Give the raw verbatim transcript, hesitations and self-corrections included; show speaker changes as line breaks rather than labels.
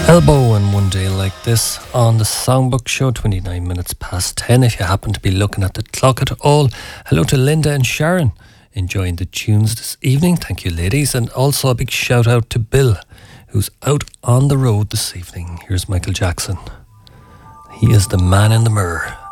Elbow and One Day Like This on the Songbook Show, twenty-nine minutes past ten. If you happen to be looking at the clock at all, hello to Linda and Sharon enjoying the tunes this evening. Thank you, ladies. And also a big shout out to Bill, who's out on the road this evening. Here's Michael Jackson. He is the man in the mirror.